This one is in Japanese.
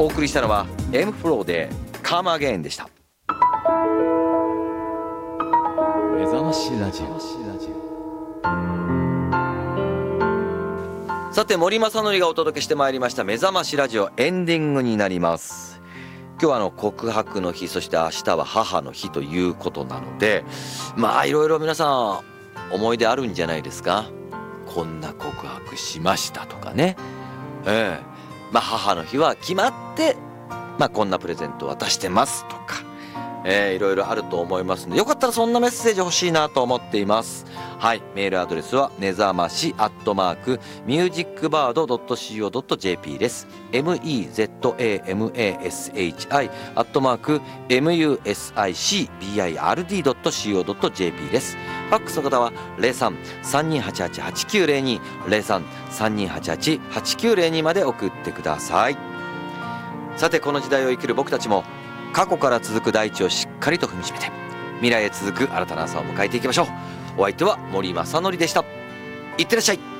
お送りしたのは M フローでCome Againでした。目覚ましラジオ。さて、森正則がお届けしてまいりました目覚ましラジオ、エンディングになります。今日は告白の日、そして明日は母の日ということなので、いろいろ皆さん思い出あるんじゃないですか。こんな告白しましたとかね、母の日は決まって、こんなプレゼント渡してますとか、いろいろあると思いますので、よかったらそんなメッセージ欲しいなと思っています。はい、メールアドレスは目覚まし@musicbird.co.jp です。mezamashi@musicbird.co.jp です。ファックスの方は 03-3288-8902 03-3288-8902 まで送ってください。さて、この時代を生きる僕たちも過去から続く大地をしっかりと踏みしめて、未来へ続く新たな朝を迎えていきましょう。お相手は森正則でした。いってらっしゃい。